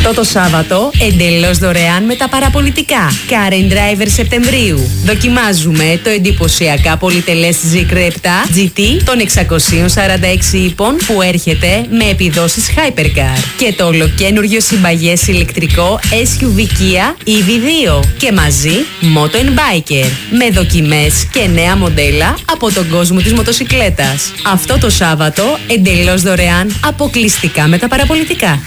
Αυτό το Σάββατο, εντελώς δωρεάν με τα παραπολιτικά. Car and Driver Σεπτεμβρίου. Δοκιμάζουμε το εντυπωσιακά πολυτελές Zeekr 7 GT των 646 ύπων που έρχεται με επιδόσεις Hypercar. Και το ολοκένουργιο συμπαγές ηλεκτρικό SUV Kia EV2. Και μαζί Moto & Biker. Με δοκιμές και νέα μοντέλα από τον κόσμο της μοτοσικλέτας. Αυτό το Σάββατο, εντελώς δωρεάν, αποκλειστικά με τα παραπολιτικά.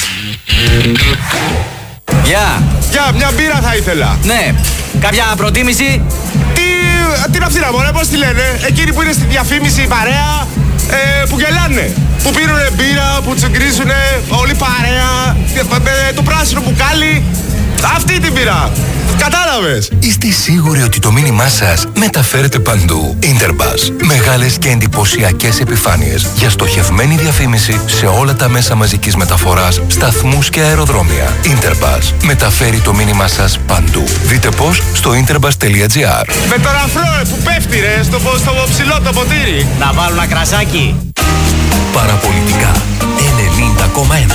Γεια! Γεια, μια μπύρα θα ήθελα. Ναι, κάποια προτίμηση? Τι είναι αυτή να μωρέ, πώς τη λένε? Εκείνοι που είναι στη διαφήμιση η παρέα, που γελάνε. Που πίνουνε μπύρα, που τσουγκρίζουνε, όλη παρέα, το πράσινο μπουκάλι. Αυτή την πήρα. Κατάλαβες. Είστε σίγουροι ότι το μήνυμά σας μεταφέρεται παντού? Interbus. Μεγάλες και εντυπωσιακές επιφάνειες για στοχευμένη διαφήμιση σε όλα τα μέσα μαζικής μεταφοράς, σταθμούς και αεροδρόμια. Interbus. Μεταφέρει το μήνυμά σας παντού. Δείτε πώς στο interbus.gr. Με τον αφρό που πέφτει ρε, στο ψηλό το ποτήρι. Να βάλω ένα κρασάκι. Παραπολιτικά 90,1.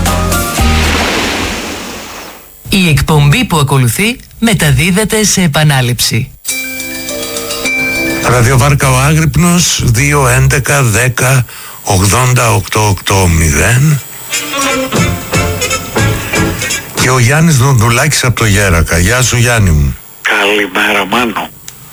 Η εκπομπή που ακολουθεί μεταδίδεται σε επανάληψη. Ραδιοβάρκα ο Άγρυπνος 211 10 80 880 και ο Γιάννης Δονδουλάκης από το Γέρακα. Γεια σου Γιάννη μου. Καλημέρα Μάνο.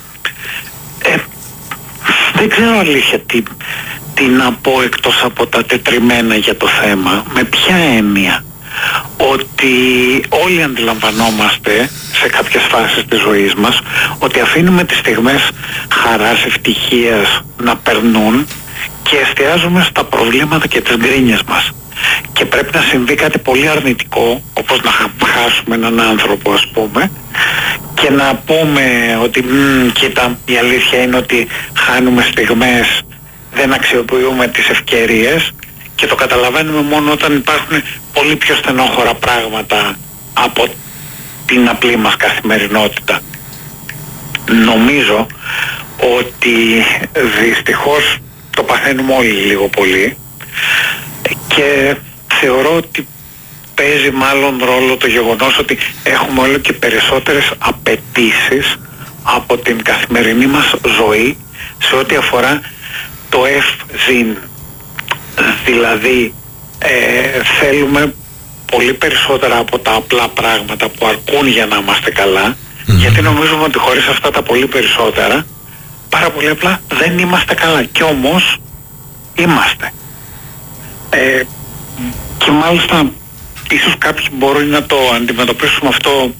Δεν ξέρω αλήθεια τι να πω εκτός από τα τετριμένα για το θέμα. Με ποια έννοια? Ότι όλοι αντιλαμβανόμαστε σε κάποιες φάσεις της ζωής μας ότι αφήνουμε τις στιγμές χαράς, ευτυχίας να περνούν και εστιάζουμε στα προβλήματα και τις γκρίνιες μας. Και πρέπει να συμβεί κάτι πολύ αρνητικό, όπως να χάσουμε έναν άνθρωπο ας πούμε, και να πούμε ότι κοίτα, η αλήθεια είναι ότι χάνουμε στιγμές, δεν αξιοποιούμε τις ευκαιρίες. Και το καταλαβαίνουμε μόνο όταν υπάρχουν πολύ πιο στενόχωρα πράγματα από την απλή μας καθημερινότητα. Νομίζω ότι δυστυχώς το παθαίνουμε όλοι λίγο πολύ και θεωρώ ότι παίζει μάλλον ρόλο το γεγονός ότι έχουμε όλο και περισσότερες απαιτήσεις από την καθημερινή μας ζωή σε ό,τι αφορά το ευζήν. Δηλαδή θέλουμε πολύ περισσότερα από τα απλά πράγματα που αρκούν για να είμαστε καλά, γιατί νομίζουμε ότι χωρίς αυτά τα πολύ περισσότερα πάρα πολύ απλά δεν είμαστε καλά, και όμως είμαστε. Και μάλιστα ίσως κάποιοι μπορεί να το αντιμετωπίσουμε αυτό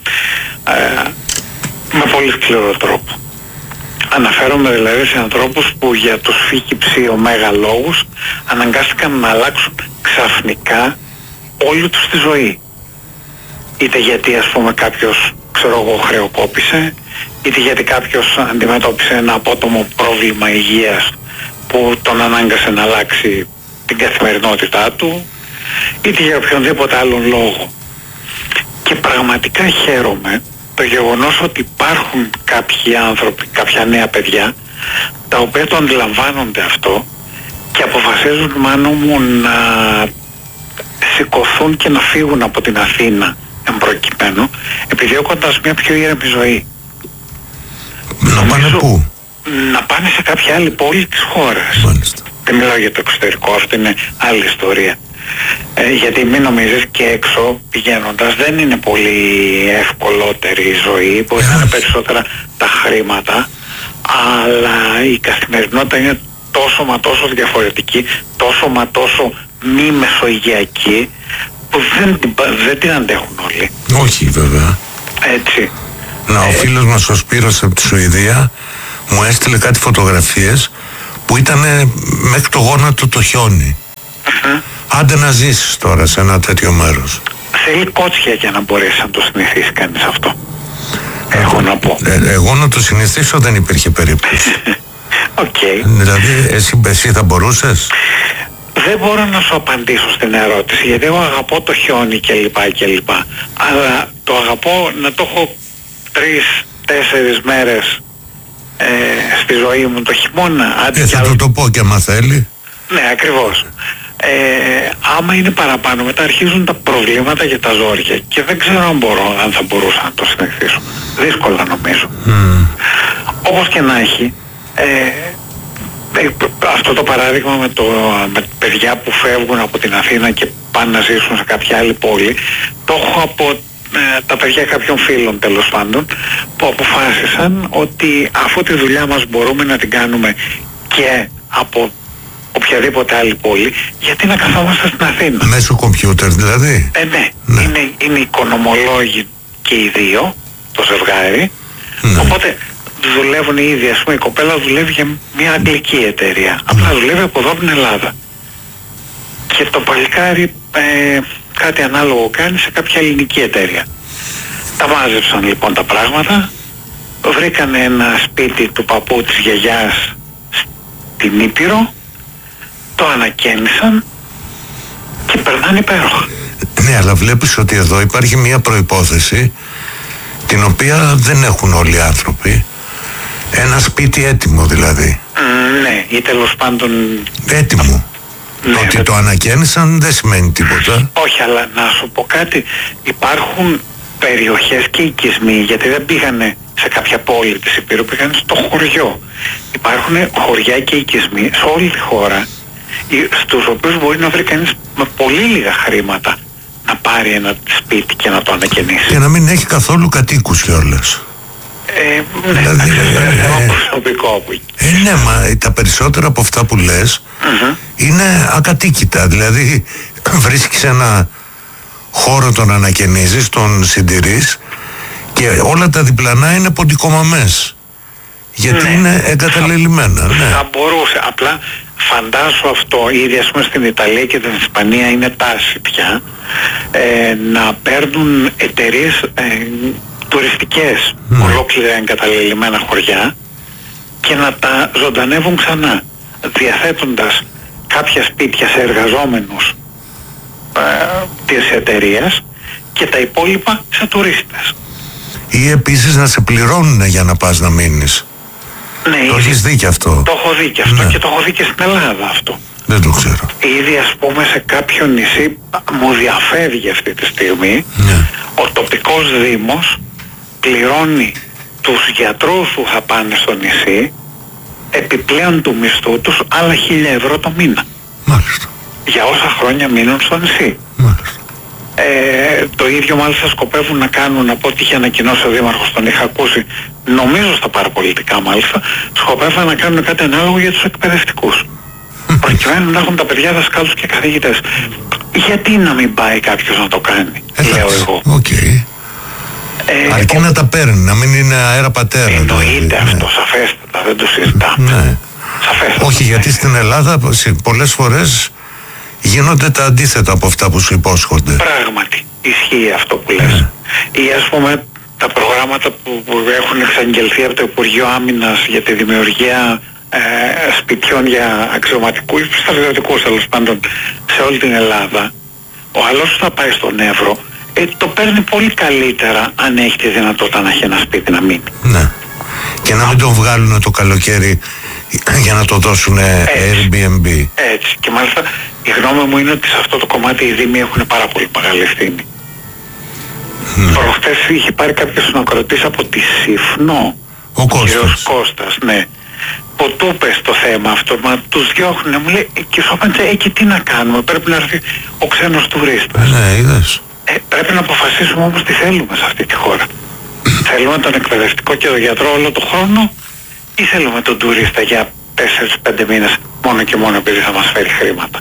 με πολύ σκληρό τρόπο. Αναφέρομαι δηλαδή σε ανθρώπους που για τους φύγει ψιωμέγα λόγους αναγκάστηκαν να αλλάξουν ξαφνικά όλη τους τη ζωή. Είτε γιατί ας πούμε κάποιος, ξέρω εγώ, χρεοκόπησε, είτε γιατί κάποιος αντιμετώπισε ένα απότομο πρόβλημα υγείας που τον ανάγκασε να αλλάξει την καθημερινότητά του, είτε για οποιονδήποτε άλλον λόγο. Και πραγματικά χαίρομαι το γεγονός ότι υπάρχουν κάποιοι άνθρωποι, κάποια νέα παιδιά, τα οποία το αντιλαμβάνονται αυτό και αποφασίζουν, Μάνο μου, να σηκωθούν και να φύγουν από την Αθήνα εμπροκειμένου, επιδιώκοντας μια πιο ήρεμη ζωή. Να πάνε πού? Να πάνε σε κάποια άλλη πόλη της χώρας. Μάλιστα. Δεν μιλάω για το εξωτερικό, αυτή είναι άλλη ιστορία. Γιατί μην νομίζεις, και έξω πηγαίνοντας δεν είναι πολύ ευκολότερη η ζωή, μπορεί να είναι περισσότερα τα χρήματα, αλλά η καθημερινότητα είναι τόσο μα τόσο διαφορετική, τόσο μα τόσο μη μεσογειακή, που δεν την αντέχουν όλοι. Όχι βέβαια. Έτσι. Ο φίλος μας ο Σπύρος από τη Σουηδία μου έστειλε κάτι φωτογραφίες που ήταν μέχρι το γόνατο το χιόνι. Άντε να ζήσεις τώρα σε ένα τέτοιο μέρος. Θέλει κότσια για να μπορέσει να το συνηθίσει κανείς αυτό. Έχω να πω. Εγώ να το συνηθίσω δεν υπήρχε περίπτωση. Okay. Δηλαδή εσύ θα μπορούσες? Δεν μπορώ να σου απαντήσω στην ερώτηση, γιατί εγώ αγαπώ το χιόνι κλπ. Αλλά το αγαπώ να το έχω 3-4 μέρες στη ζωή μου το χειμώνα. Θα του το πω και άμα θέλει. Ναι, ακριβώς. Άμα είναι παραπάνω, μετά αρχίζουν τα προβλήματα για τα ζόρια και δεν ξέρω αν θα μπορούσα να το συνεχίσω. Δύσκολα νομίζω. Όπως και να έχει, αυτό το παράδειγμα με παιδιά που φεύγουν από την Αθήνα και πάνε να ζήσουν σε κάποια άλλη πόλη, το έχω από τα παιδιά κάποιων φίλων τέλος πάντων, που αποφάσισαν ότι αφού τη δουλειά μας μπορούμε να την κάνουμε και από οποιαδήποτε άλλη πόλη, γιατί να καθόμαστε στην Αθήνα. Μέσω κομπιούτερ δηλαδή. Ναι. Είναι οικονομολόγοι και οι δύο, το ζευγάρι. Οπότε δουλεύουν οι ίδιοι. Ας πούμε, η κοπέλα δουλεύει για μια αγγλική εταιρεία. Απλά δουλεύει από εδώ από την Ελλάδα. Και το παλικάρι κάτι ανάλογο κάνει σε κάποια ελληνική εταιρεία. Τα μάζεψαν λοιπόν τα πράγματα. Βρήκανε ένα σπίτι του παππού της γιαγιάς στην Ήπειρο. Το ανακαίνισαν και περνάνε υπέροχα. Ναι, αλλά βλέπεις ότι εδώ υπάρχει μια προϋπόθεση την οποία δεν έχουν όλοι οι άνθρωποι. Ένα σπίτι έτοιμο δηλαδή. Ναι, ή τέλος πάντων έτοιμο. Ναι, ότι το ανακαίνισαν δεν σημαίνει τίποτα. Όχι, αλλά να σου πω κάτι. Υπάρχουν περιοχές και οικισμοί, γιατί δεν πήγανε σε κάποια πόλη της Υπήρου, πήγανε στο χωριό. Υπάρχουν χωριά και οικισμοί σε όλη τη χώρα, στους οποίους μπορεί να βρει κανείς με πολύ λίγα χρήματα να πάρει ένα σπίτι και να το ανακαινήσει. Και να μην έχει καθόλου κατοίκους κιόλας. Ναι, δηλαδή, προσωπικό που ναι, μα τα περισσότερα από αυτά που λες είναι ακατοίκητα. Δηλαδή βρίσκεις ένα χώρο, τον ανακαινίζεις, τον συντηρείς και όλα τα διπλανά είναι ποντικομαμές. Γιατί είναι εγκαταλελειμμένα. Ναι. Θα μπορούσε. Απλά φαντάσου αυτό, ήδη ας πούμε στην Ιταλία και την Ισπανία είναι τάση πια να παίρνουν εταιρείες τουριστικές ολόκληρα εγκαταλελειμμένα χωριά και να τα ζωντανεύουν ξανά, διαθέτοντας κάποια σπίτια σε εργαζόμενους της εταιρείας και τα υπόλοιπα σε τουρίστες. Ή επίσης να σε πληρώνουν για να πας να μείνεις. Ναι, το έχεις δει και αυτό. Το έχω δει και αυτό, και το έχω δει και στην Ελλάδα αυτό. Δεν το ξέρω. Ήδη ας πούμε σε κάποιο νησί μου διαφεύγει αυτή τη στιγμή, ο τοπικός δήμος πληρώνει τους γιατρούς που θα πάνε στο νησί επιπλέον του μισθού τους άλλα 1.000 ευρώ το μήνα. Μάλιστα. Για όσα χρόνια μείνουν στο νησί. Μάλιστα. Το ίδιο μάλιστα σκοπεύουν να κάνουν, από ό,τι είχε ανακοινώσει ο Δήμαρχος, τον είχα ακούσει, νομίζω στα παραπολιτικά μάλιστα, σκοπεύουν να κάνουν κάτι ανάλογο για τους εκπαιδευτικούς. Προκειμένου να έχουν τα παιδιά δασκάλους και καθηγητές. Γιατί να μην πάει κάποιος να το κάνει, λέω εγώ. Okay. Αρκεί να τα παίρνει, να μην είναι αέρα πατέρα. Εννοείται αυτό, σαφέστατα, δεν το συζητάμε. Ναι. Σαφέστατα. Όχι, γιατί στην Ελλάδα πολλές φορές γίνονται τα αντίθετα από αυτά που σου υπόσχονται. Πράγματι, ισχύει αυτό που λες. Ή ας πούμε τα προγράμματα που έχουν εξαγγελθεί από το Υπουργείο Άμυνας για τη δημιουργία σπιτιών για αξιωματικούς, στρατιωτικούς τέλος πάντων, σε όλη την Ελλάδα. Ο άλλος θα πάει στον Εύρο, το παίρνει πολύ καλύτερα αν έχει τη δυνατότητα να έχει ένα σπίτι να μείνει. Ναι. Και να μην τον βγάλουν το καλοκαίρι για να το δώσουν Airbnb. Έτσι. Και μάλιστα η γνώμη μου είναι ότι σε αυτό το κομμάτι οι Δήμοι έχουν πάρα πολύ μεγάλη ευθύνη. Προχτές είχε πάρει κάποιος συνοκροτής από τη Συφνό, ο Κώστας. Κώστας, ναι, που του πες το θέμα αυτό, μα τους διώχνουν, μου λέει, και σου απάντησε, εκεί τι να κάνουμε, πρέπει να έρθει ο ξένος τουρίστας. Ναι, είδες. Πρέπει να αποφασίσουμε όμως τι θέλουμε σε αυτή τη χώρα. Θέλουμε τον εκπαιδευτικό και τον γιατρό όλο τον χρόνο ή θέλουμε τον τουρίστα για 4-5 μήνες μόνο και μόνο επειδή θα μας φέρει χρήματα.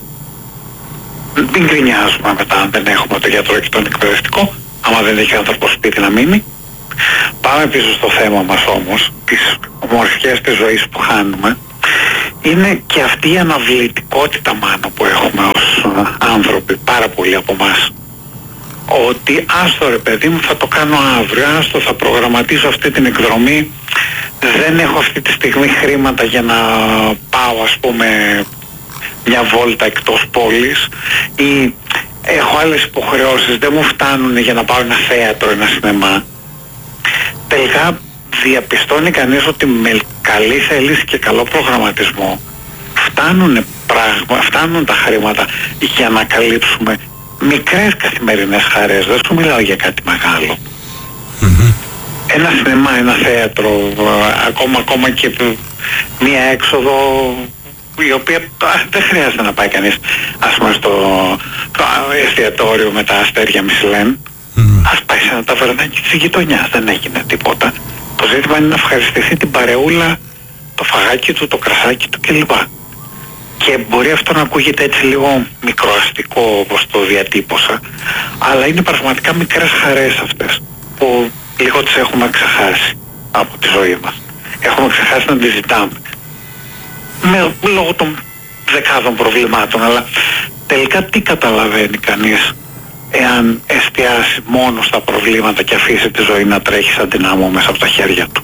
Μην γκρινιάζουμε μετά αν δεν έχουμε τον γιατρό και τον εκπαιδευτικό, άμα δεν έχει άνθρωπο σπίτι να μείνει. Πάμε πίσω στο θέμα μας όμως, τις ομορφιές της ζωής που χάνουμε. Είναι και αυτή η αναβλητικότητα μάλλον που έχουμε ως άνθρωποι, πάρα πολλοί από εμάς. Ότι άστο ρε παιδί μου, θα το κάνω αύριο, άστο θα προγραμματίσω αυτή την εκδρομή, δεν έχω αυτή τη στιγμή χρήματα για να πάω ας πούμε μια βόλτα εκτός πόλης, ή έχω άλλες υποχρεώσεις, δεν μου φτάνουν για να πάω ένα θέατρο, ένα σινεμά. Τελικά διαπιστώνει κανείς ότι με καλή θέληση και καλό προγραμματισμό φτάνουν φτάνουν τα χρήματα για να καλύψουμε μικρές καθημερινές χαρές. Δεν σου μιλάω για κάτι μεγάλο. Ένα σινεμά, ένα θέατρο, ακόμα και μία έξοδο η οποία δεν χρειάζεται να πάει κανείς, ας πούμε, στο εστιατόριο με τα αστέρια Μισελέν. Ας πάει σε ένα ταβερνάκι της γειτονιάς, δεν έγινε τίποτα. Το ζήτημα είναι να ευχαριστηθεί την παρεούλα, το φαγάκι του, το κρασάκι του κλπ. Και μπορεί αυτό να ακούγεται έτσι λίγο μικροαστικό όπως το διατύπωσα, αλλά είναι πραγματικά μικρές χαρές αυτές που λίγο τις έχουμε ξεχάσει από τη ζωή μας. Έχουμε ξεχάσει να τις ζητάμε. Λόγω των δεκάδων προβλημάτων, αλλά τελικά τι καταλαβαίνει κανείς εάν εστιάσει μόνο στα προβλήματα και αφήσει τη ζωή να τρέχει σαν δυνάμω μέσα από τα χέρια του.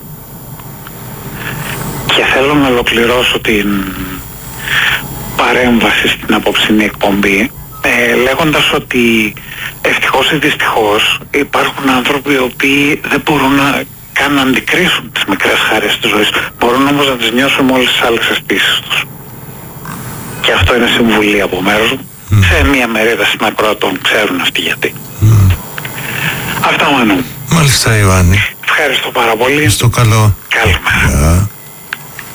Και θέλω να ολοκληρώσω την παρέμβαση στην απόψινή εκπομπή λέγοντας ότι ευτυχώς ή δυστυχώς υπάρχουν άνθρωποι οι οποίοι δεν μπορούν να αντικρίσουν τις μικρές χαρές της ζωής, μπορούν όμως να τις νιώσουν με όλες τις άλλες αισθήσεις τους. Και αυτό είναι συμβουλή από μέρος μου. Σε μία μερίδα συνακροατών ξέρουν αυτοί γιατί. Αυτά, Μανώ. Μάλιστα, Ιωάννη. Ευχαριστώ πάρα πολύ. Στο καλό. Καλημέρα.